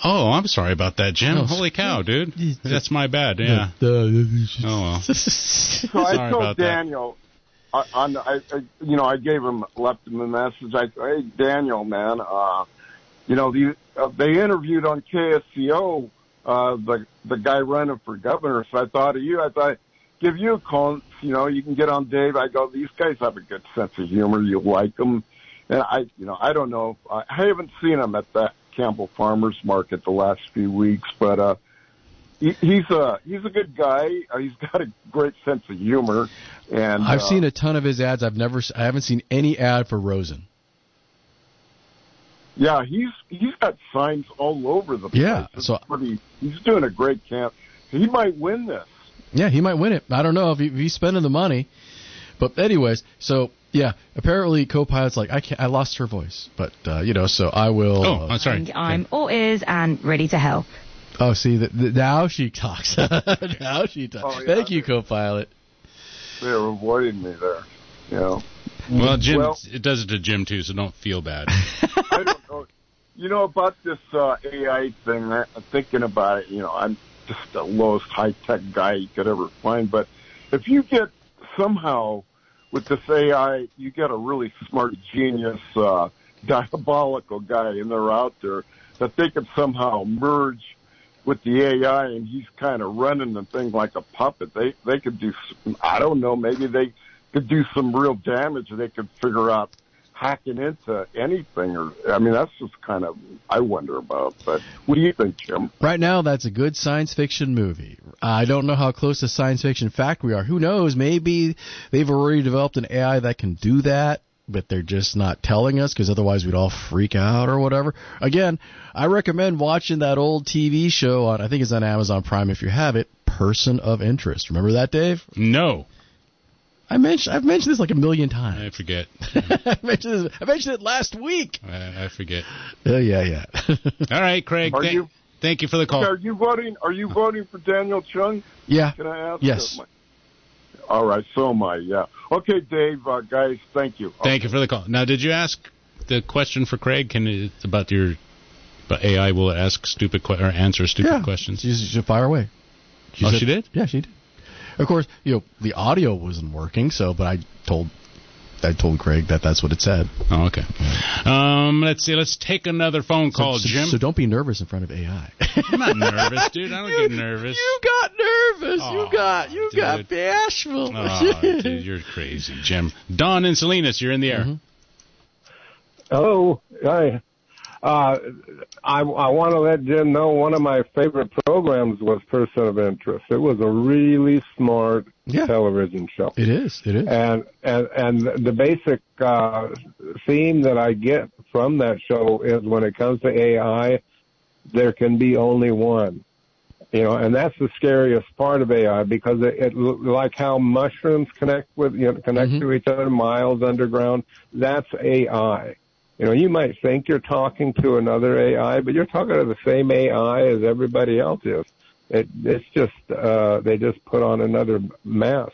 Oh, I'm sorry about that, Jim. Oh, Holy cow, dude. That's my bad, yeah. Oh, well. So Sorry I told about that. Daniel, I gave him, left him a message. Hey, Daniel, man, they interviewed on KSCO the guy running for governor. So I thought of you. I thought, give you a call. You can get on Dave. I go, these guys have a good sense of humor. You like them. And I don't know. I haven't seen him at that Campbell Farmers Market the last few weeks, but he's a good guy. He's got a great sense of humor. And I've seen a ton of his ads. I haven't seen any ad for Rosen. Yeah, he's got signs all over the place. Yeah, so he's doing a great camp. He might win this. Yeah, he might win it. I don't know if he's spending the money. But anyways, so yeah, apparently Co-Pilot's like, I lost her voice, but so I will. Oh, I'm sorry. I'm all ears and ready to help. Oh, see, now she talks. Now she talks. Oh, yeah. Thank you, Co-Pilot. They're avoiding me there. Well, Jim, it does it to Jim too, so don't feel bad. I don't know. About this AI thing, I'm thinking about it. I'm just the lowest high-tech guy you could ever find. But if you get somehow with this AI, you get a really smart, genius, diabolical guy, and they're out there, that they could somehow merge with the AI, and he's kind of running the thing like a puppet. They could do, I don't know, maybe they could do some real damage. They could figure out hacking into anything, that's just kind of, I wonder about. But what do you think, Jim? Right now, that's a good science fiction movie. I don't know how close to science fiction fact we are. Who knows? Maybe they've already developed an AI that can do that, but they're just not telling us because otherwise we'd all freak out or whatever. Again, I recommend watching that old TV show I think it's on Amazon Prime if you have it, Person of Interest. Remember that, Dave? No. I've mentioned this like a million times. I forget. I mentioned it last week. I forget. Yeah. All right, Craig. Thank you for the call. Are you voting for Daniel Chung? Yeah. Can I ask? Yes. All right, so am I, yeah. Okay, Dave, guys, thank you. Thank you for the call. Now, did you ask the question for Craig? It's about AI will ask stupid or answer stupid questions? She should fire away. She did? Yeah, she did. Of course, the audio wasn't working, but I told Craig that's what it said. Oh, okay. Let's see. Let's take another phone call, Jim. So don't be nervous in front of AI. I'm not nervous, dude. I don't get nervous. You got nervous. Oh, you got bashful. Oh, dude, you're crazy, Jim. Don and Salinas, you're in the air. Mm-hmm. Hello. Hi. I want to let Jim know one of my favorite programs was Person of Interest. It was a really smart television show. It is. And the basic theme that I get from that show is when it comes to AI, there can be only one. And that's the scariest part of AI because it like how mushrooms connect to each other miles underground. That's AI. You might think you're talking to another AI, but you're talking to the same AI as everybody else is. It's just they just put on another mask.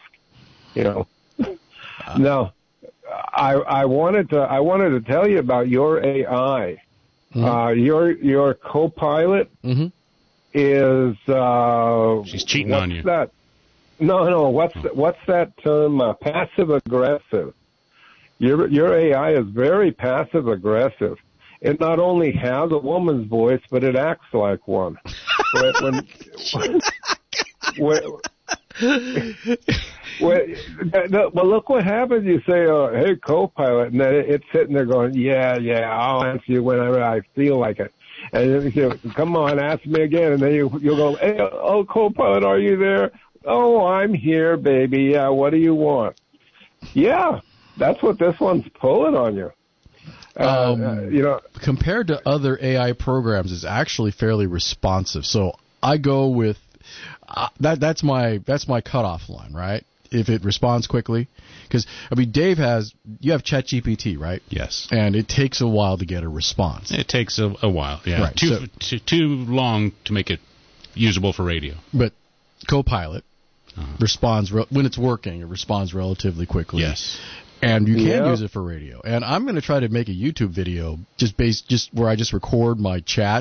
Now, I wanted to tell you about your AI. Your Co-Pilot is she's cheating on you. That? No. What's that term? Passive aggressive. Your AI is very passive aggressive. It not only has a woman's voice, but it acts like one. Well, look what happens. You say, "Hey, Co-Pilot," and then it's sitting there going, "Yeah, I'll answer you whenever I feel like it." And you say, "Come on, ask me again." And then you'll go, "Hey, Co-Pilot, are you there?" "Oh, I'm here, baby. Yeah, what do you want?" Yeah. That's what this one's pulling on you. Compared to other AI programs, it's actually fairly responsive. So I go with that's my cutoff line, right? If it responds quickly, because Dave you have ChatGPT, right? Yes. And it takes a while to get a response. It takes a while, yeah. Right. Too long to make it usable for radio. But Co-Pilot responds when it's working. It responds relatively quickly. Yes. And you can use it for radio. And I'm going to try to make a YouTube video just where I just record my chat